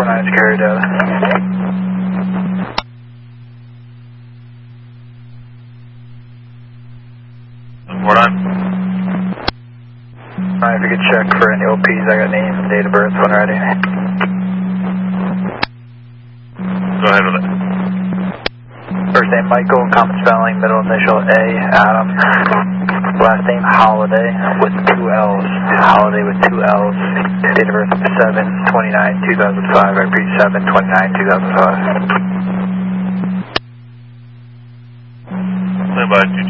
49 is carried out. Alright, if you could check for any OPs, I got name and date of birth when ready. Go ahead with it. First name Michael, common spelling, middle initial A, Adam. Last name Holiday with 2 L's. Holiday with 2 L's. Date of birth 7/29/2005. I repeat 7/29/2005. Stand by